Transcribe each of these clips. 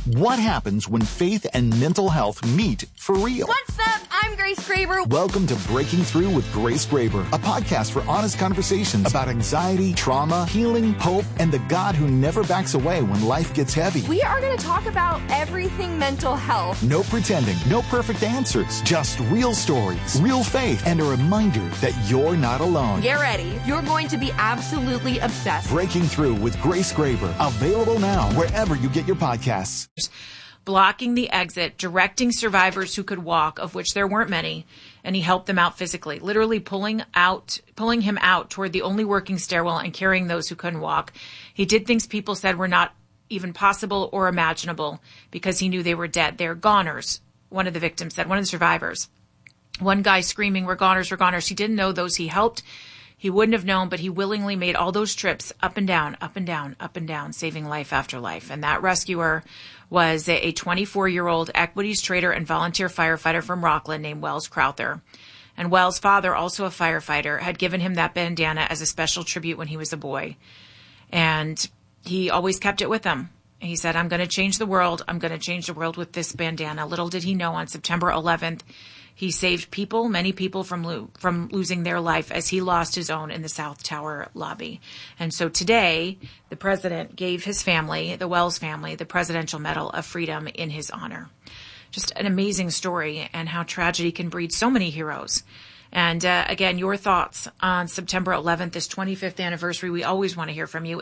What happens when faith and mental health meet for real? What's up? I'm Grace Graber. Welcome to Breaking Through with Grace Graber, a podcast for honest conversations about anxiety, trauma, healing, hope, and the God who never backs away when life gets heavy. We are going to talk about everything mental health. No pretending, no perfect answers, just real stories, real faith, and a reminder that you're not alone. Get ready. You're going to be absolutely obsessed. Breaking Through with Grace Graber, available now wherever you get your podcasts. Blocking the exit, directing survivors who could walk, of which there weren't many, and he helped them out physically, literally pulling him out toward the only working stairwell and carrying those who couldn't walk. He did things people said were not even possible or imaginable because he knew they were dead. They're goners, one of the victims said, one of the survivors. One guy screaming, "We're goners, we're goners." He didn't know those he helped. He wouldn't have known, but he willingly made all those trips up and down, up and down, up and down, saving life after life. And that rescuer was a 24-year-old equities trader and volunteer firefighter from Rockland named Wells Crowther. And Wells' father, also a firefighter, had given him that bandana as a special tribute when he was a boy. And he always kept it with him. He said, "I'm going to change the world. I'm going to change the world with this bandana." Little did he know, on September 11th, he saved people, many people, from losing their life as he lost his own in the South Tower lobby. And so today, the president gave his family, the Wells family, the Presidential Medal of Freedom in his honor. Just an amazing story, and how tragedy can breed so many heroes. And again, your thoughts on September 11th, this 25th anniversary. We always want to hear from you.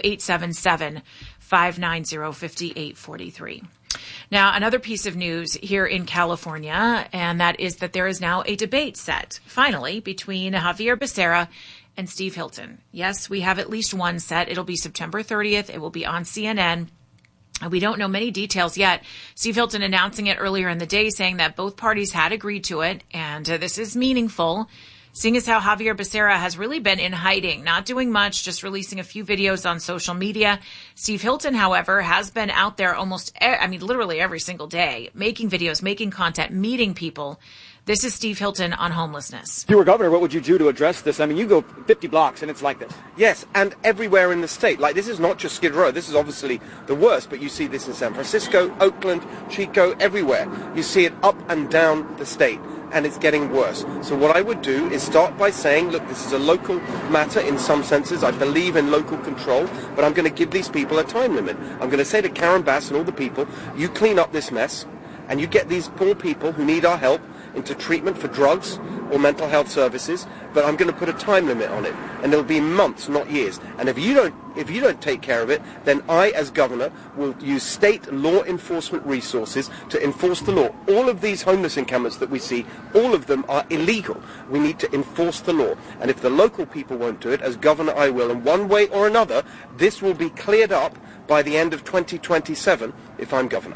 877-590-5843. Now, another piece of news here in California, and that is that there is now a debate set, finally, between Xavier Becerra and Steve Hilton. Yes, we have at least one set. It'll be September 30th. It will be on CNN. We don't know many details yet. Steve Hilton announcing it earlier in the day, saying that both parties had agreed to it, and this is meaningful, seeing as how Xavier Becerra has really been in hiding, not doing much, just releasing a few videos on social media. Steve Hilton, however, has been out there literally every single day, making videos, making content, meeting people. This is Steve Hilton on homelessness. If you were governor, what would you do to address this? I mean, you go 50 blocks and it's like this. Yes, and everywhere in the state. Like, this is not just Skid Row. This is obviously the worst, but you see this in San Francisco, Oakland, Chico, everywhere. You see it up and down the state, and it's getting worse. So what I would do is start by saying, look, this is a local matter in some senses. I believe in local control, but I'm going to give these people a time limit. I'm going to say to Karen Bass and all the people, you clean up this mess, and you get these poor people who need our help into treatment for drugs or mental health services, but I'm going to put a time limit on it, and it'll be months, not years. And if you don't take care of it, then I, as governor, will use state law enforcement resources to enforce the law. All of these homeless encampments that we see, all of them are illegal. We need to enforce the law. And if the local people won't do it, as governor I will, in one way or another, this will be cleared up by the end of 2027 if I'm governor.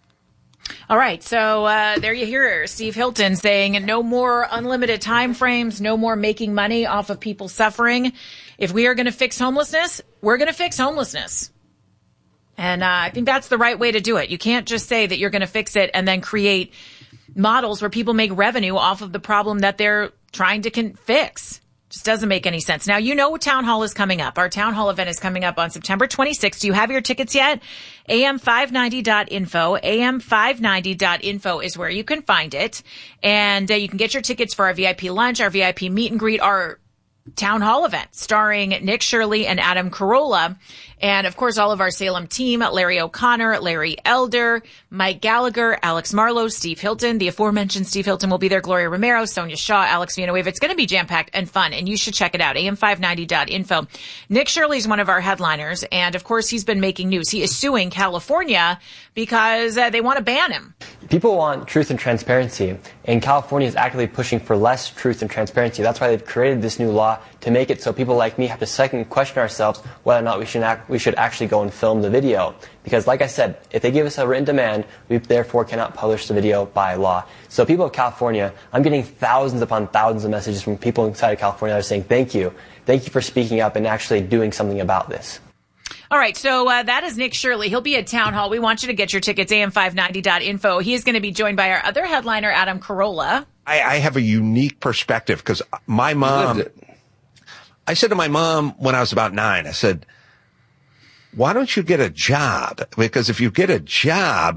All right, so there you hear Steve Hilton saying no more unlimited time frames, no more making money off of people suffering. If we are going to fix homelessness, we're going to fix homelessness. And I think that's the right way to do it. You can't just say that you're going to fix it and then create models where people make revenue off of the problem that they're trying to fix. Just doesn't make any sense. Now, you know, Town Hall is coming up. Our Town Hall event is coming up on September 26th. Do you have your tickets yet? am590.info. am590.info is where you can find it. And you can get your tickets for our VIP lunch, our VIP meet and greet, our Town Hall event starring Nick Shirley and Adam Carolla. And, of course, all of our Salem team, Larry O'Connor, Larry Elder, Mike Gallagher, Alex Marlowe, Steve Hilton. The aforementioned Steve Hilton will be there, Gloria Romero, Sonia Shaw, Alex Villanueva. It's going to be jam-packed and fun, and you should check it out, am590.info. Nick Shirley is one of our headliners, and, of course, he's been making news. He is suing California because they want to ban him. People want truth and transparency, and California is actively pushing for less truth and transparency. That's why they've created this new law to make it so people like me have to second question ourselves whether or not we should actually go and film the video. Because like I said, if they give us a written demand, we therefore cannot publish the video by law. So people of California, I'm getting thousands upon thousands of messages from people inside of California that are saying thank you for speaking up and actually doing something about this. All right, so that is Nick Shirley. He'll be at Town Hall. We want you to get your tickets, am590.info. He is going to be joined by our other headliner, Adam Carolla. I have a unique perspective because my mom, I said to my mom when I was about 9, I said, why don't you get a job? Because if you get a job,